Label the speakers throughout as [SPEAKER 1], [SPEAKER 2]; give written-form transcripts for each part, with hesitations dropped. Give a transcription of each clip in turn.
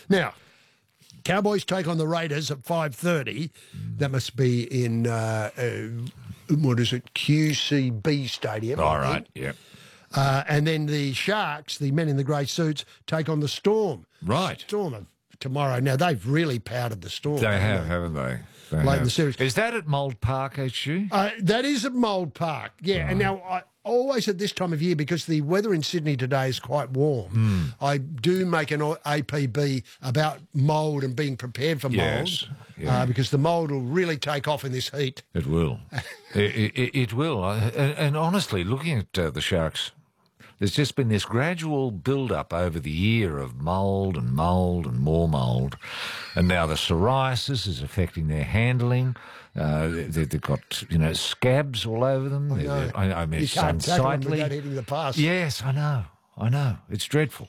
[SPEAKER 1] Now, Cowboys take on the Raiders at 5:30. That must be in, what is it, QCB Stadium.
[SPEAKER 2] All right, yeah.
[SPEAKER 1] And then the Sharks, the men in the grey suits, take on the Storm.
[SPEAKER 2] Right.
[SPEAKER 1] Storm tomorrow. Now, they've really powdered the Storm.
[SPEAKER 2] They have, haven't they?
[SPEAKER 1] Late in the series.
[SPEAKER 2] Is that at Mould Park, HG?
[SPEAKER 1] That is at Mould Park, yeah. Right. And now, I always at this time of year, because the weather in Sydney today is quite warm, I do make an APB about mould and being prepared for mould, because the mould will really take off in this heat.
[SPEAKER 2] It will. it will. And honestly, looking at the Sharks, there's just been this gradual build-up over the year of mould and more mould. And now the psoriasis is affecting their handling. They've got, scabs all over them. I mean,
[SPEAKER 1] you
[SPEAKER 2] it's
[SPEAKER 1] can't tackle them
[SPEAKER 2] unsightly.
[SPEAKER 1] without hitting the pass.
[SPEAKER 2] Yes, I know. It's dreadful.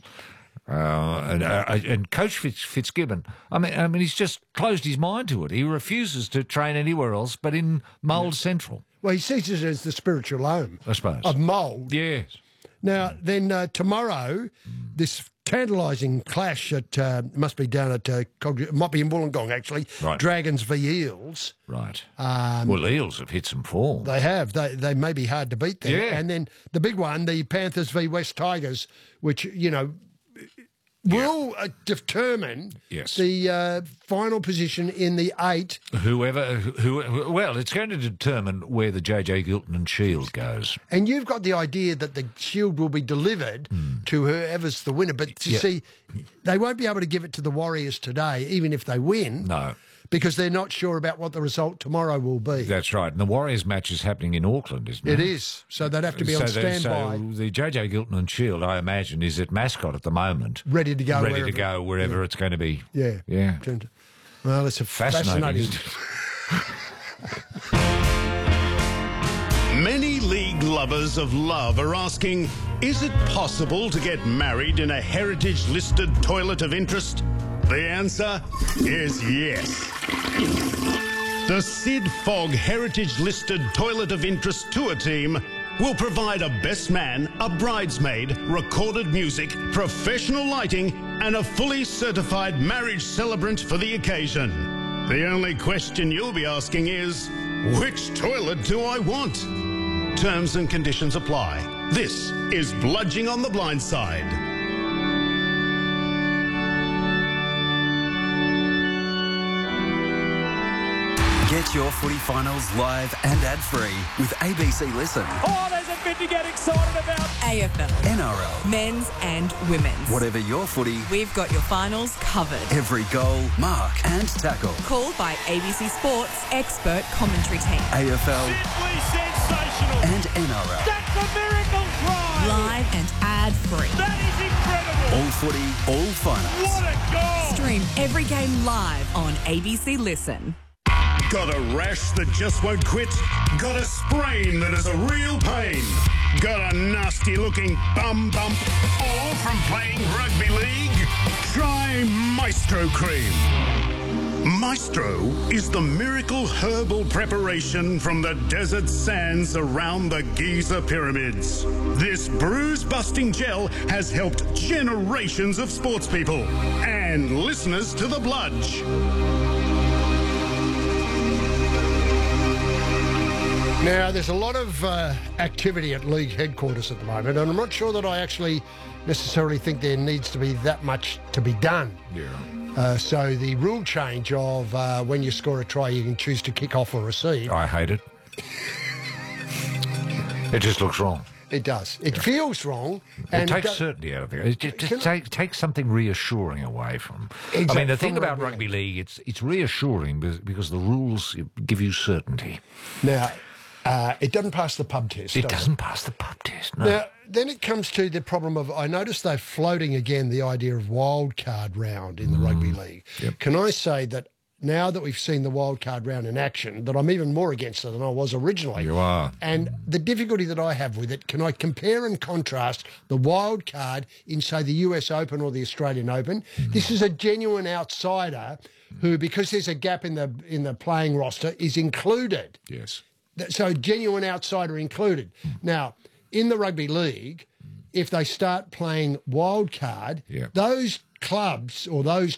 [SPEAKER 2] And Coach Fitzgibbon, I mean, he's just closed his mind to it. He refuses to train anywhere else but in Mould Central.
[SPEAKER 1] Well, he sees it as the spiritual home,
[SPEAKER 2] I suppose,
[SPEAKER 1] of mould.
[SPEAKER 2] Yes.
[SPEAKER 1] Now, then tomorrow, this tantalising clash must be down at might be in Wollongong, actually.
[SPEAKER 2] Right.
[SPEAKER 1] Dragons v Eels.
[SPEAKER 2] Right. Well, Eels have hit some form.
[SPEAKER 1] They have. They may be hard to beat there.
[SPEAKER 2] Yeah.
[SPEAKER 1] And then the big one, the Panthers v West Tigers, which, will determine the final position in the 8.
[SPEAKER 2] Well, it's going to determine where the JJ Gilton and Shield goes.
[SPEAKER 1] And you've got the idea that the Shield will be delivered to whoever's the winner. But you see, they won't be able to give it to the Warriors today, even if they win.
[SPEAKER 2] No.
[SPEAKER 1] Because they're not sure about what the result tomorrow will be.
[SPEAKER 2] That's right. And the Warriors match is happening in Auckland, isn't it?
[SPEAKER 1] It is. So they'd have to be on standby.
[SPEAKER 2] So the JJ Gilton and Shield, I imagine, is at Mascot at the moment.
[SPEAKER 1] Ready to go
[SPEAKER 2] wherever it's going to be.
[SPEAKER 1] Yeah.
[SPEAKER 2] Yeah.
[SPEAKER 1] Well, it's a fascinating.
[SPEAKER 3] Many league lovers of love are asking, is it possible to get married in a heritage-listed toilet of interest? The answer is yes. The Sid Fogg Heritage-listed Toilet of Interest Tour team will provide a best man, a bridesmaid, recorded music, professional lighting, and a fully certified marriage celebrant for the occasion. The only question you'll be asking is, which toilet do I want? Terms and conditions apply. This is Bludging on the Blind Side.
[SPEAKER 4] Get your footy finals live and ad-free with ABC Listen.
[SPEAKER 5] Oh, there's a bit to get excited about.
[SPEAKER 6] AFL.
[SPEAKER 4] NRL.
[SPEAKER 6] Men's and women's.
[SPEAKER 4] Whatever your footy,
[SPEAKER 6] we've got your finals covered.
[SPEAKER 4] Every goal, mark and tackle.
[SPEAKER 6] Called by ABC Sports expert commentary team.
[SPEAKER 4] AFL.
[SPEAKER 5] Simply sensational.
[SPEAKER 4] And NRL.
[SPEAKER 5] That's a miracle try.
[SPEAKER 6] Live and ad-free.
[SPEAKER 5] That is incredible.
[SPEAKER 4] All footy, all finals.
[SPEAKER 5] What a goal.
[SPEAKER 6] Stream every game live on ABC Listen.
[SPEAKER 3] Got a rash that just won't quit? Got a sprain that is a real pain? Got a nasty-looking bum bump? All from playing rugby league? Try Maestro Cream. Maestro is the miracle herbal preparation from the desert sands around the Giza pyramids. This bruise-busting gel has helped generations of sports people and listeners to The Bludge.
[SPEAKER 1] Now, there's a lot of activity at league headquarters at the moment, and I'm not sure that I actually necessarily think there needs to be that much to be done.
[SPEAKER 2] Yeah.
[SPEAKER 1] So the rule change of when you score a try, you can choose to kick off or receive.
[SPEAKER 2] I hate it. It just looks wrong.
[SPEAKER 1] It does. It feels wrong.
[SPEAKER 2] It takes certainty out of it. It just takes something reassuring away from.
[SPEAKER 1] Exactly.
[SPEAKER 2] I mean, the thing about rugby league, it's reassuring because the rules give you certainty.
[SPEAKER 1] Now, it doesn't pass the pub test.
[SPEAKER 2] It doesn't pass the pub test, no.
[SPEAKER 1] Now, then it comes to the problem of, I noticed they're floating again the idea of wild card round in the rugby league.
[SPEAKER 2] Yep.
[SPEAKER 1] Can I say that now that we've seen the wild card round in action, that I'm even more against it than I was originally.
[SPEAKER 2] You are.
[SPEAKER 1] And the difficulty that I have with it, can I compare and contrast the wild card in, say, the US Open or the Australian Open? This is a genuine outsider who, because there's a gap in the playing roster, is included.
[SPEAKER 2] Yes.
[SPEAKER 1] So genuine outsider included. Now, in the rugby league, if they start playing wild card, those clubs or those